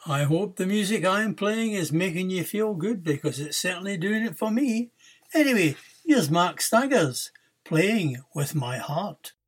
I hope the music I'm playing is making you feel good because it's certainly doing it for me. Anyway, here's Mark Staggers playing With My Heart.